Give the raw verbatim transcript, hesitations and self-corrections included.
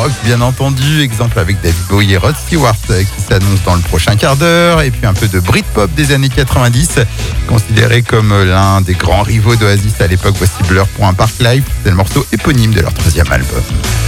rock, bien entendu. Exemple avec David Bowie et Rod Stewart qui s'annonce dans le prochain quart d'heure. Et puis un peu de Britpop des années quatre-vingt-dix, considéré comme l'un des grands rivaux d'Oasis à l'époque. Voici Blur pour un Park Life. C'est le morceau éponyme de leur troisième album.